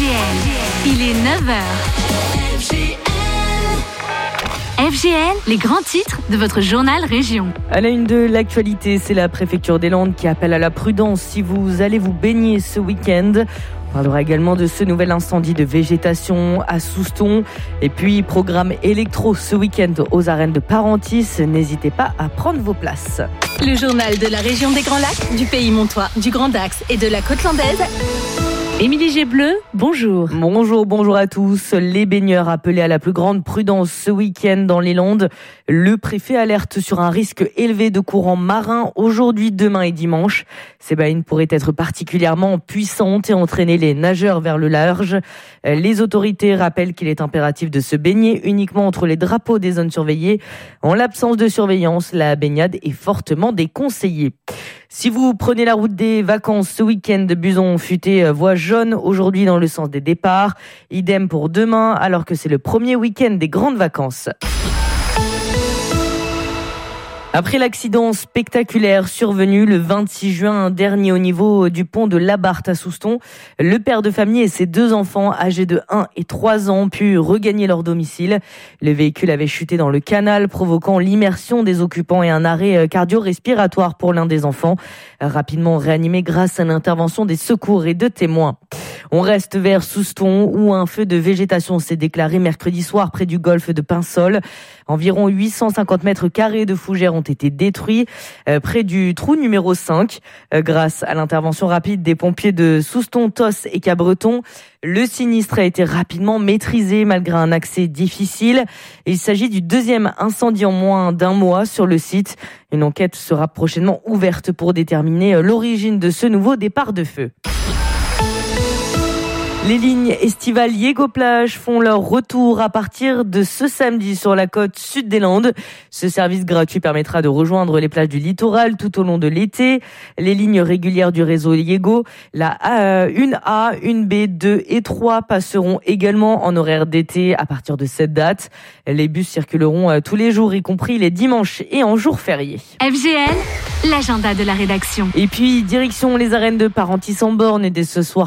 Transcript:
Il est 9h. FGL, les grands titres de votre journal Région. À la une de l'actualité, c'est la préfecture des Landes qui appelle à la prudence si vous allez vous baigner ce week-end. On parlera également de ce nouvel incendie de végétation à Souston. Et puis, programme électro ce week-end aux arènes de Parentis. N'hésitez pas à prendre vos places. Le journal de la région des Grands Lacs, du Pays Montois, du Grand Dax et de la Côte Landaise. Émilie Gébleu, bonjour. Bonjour à tous. Les baigneurs appelés à la plus grande prudence ce week-end dans les Landes. Le préfet alerte sur un risque élevé de courants marins aujourd'hui, demain et dimanche. Ces baignes pourraient être particulièrement puissantes et entraîner les nageurs vers le large. Les autorités rappellent qu'il est impératif de se baigner uniquement entre les drapeaux des zones surveillées. En l'absence de surveillance, la baignade est fortement déconseillée. Si vous prenez la route des vacances ce week-end, Buzon futé voie jaune aujourd'hui dans le sens des départs. Idem pour demain alors que c'est le premier week-end des grandes vacances. Après l'accident spectaculaire survenu le 26 juin dernier au niveau du pont de Labarthe à Souston, le père de famille et ses 2 enfants âgés de 1 et 3 ans ont pu regagner leur domicile. Le véhicule avait chuté dans le canal, provoquant l'immersion des occupants et un arrêt cardio-respiratoire pour l'un des enfants, rapidement réanimé grâce à l'intervention des secours et de témoins. On reste vers Souston où un feu de végétation s'est déclaré mercredi soir près du golfe de Pinsol. Environ 850 mètres carrés de fougères ont été détruits près du trou numéro 5. Grâce à l'intervention rapide des pompiers de Souston, Tos et Cabreton, le sinistre a été rapidement maîtrisé malgré un accès difficile. Il s'agit du 2e incendie en moins d'1 mois sur le site. Une enquête sera prochainement ouverte pour déterminer l'origine de ce nouveau départ de feu. Les lignes estivales Yégo-Plage font leur retour à partir de ce samedi sur la côte sud des Landes. Ce service gratuit permettra de rejoindre les plages du littoral tout au long de l'été. Les lignes régulières du réseau Yégo, la 1A, 1B, 2 et 3 passeront également en horaire d'été à partir de cette date. Les bus circuleront tous les jours, y compris les dimanches et en jours fériés. FGL, l'agenda de la rédaction. Et puis, direction les arènes de Parentis en Borne et dès ce soir,